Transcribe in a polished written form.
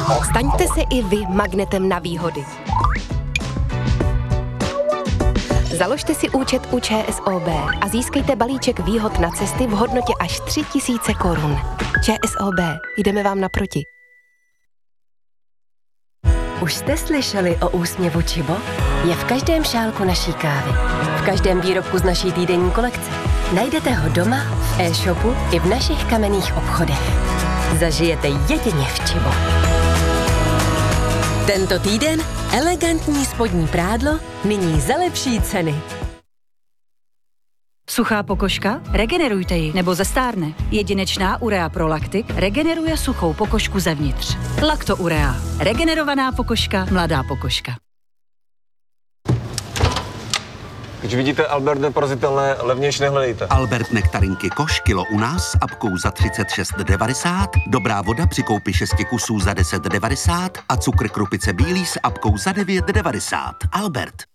Staňte se i vy magnetem na výhody. Založte si účet u ČSOB a získejte balíček výhod na cesty v hodnotě až 3 000 korun. ČSOB, jdeme vám naproti. Už jste slyšeli o úsměvu Čibo? Je v každém šálku naší kávy, v každém výrobku z naší týdenní kolekce. Najdete ho doma, v e-shopu i v našich kamenných obchodech. Zažijete jedině v Čibo. Tento týden elegantní spodní prádlo, nyní za lepší ceny. Suchá pokožka? Regenerujte ji, nebo zestárne. Jedinečná Urea Pro Lactic regeneruje suchou pokožku zevnitř. Lacto Urea. Regenerovaná pokožka, mladá pokožka. Když vidíte Albert neporazitelné, levnější nehledejte. Albert nektarinky koš kilo u nás s apkou za 36,90, dobrá voda při koupi 6 kusů za 10,90 a cukr krupice bílý s apkou za 9,90. Albert.